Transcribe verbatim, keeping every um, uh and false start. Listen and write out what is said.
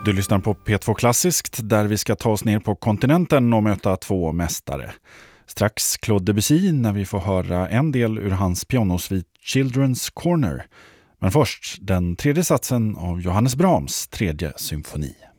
Du lyssnar på P två Klassiskt där vi ska ta oss ner på kontinenten och möta två mästare. Strax Claude Debussy när vi får höra en del ur hans pianosvit Children's Corner. Men först den tredje satsen av Johannes Brahms tredje symfoni.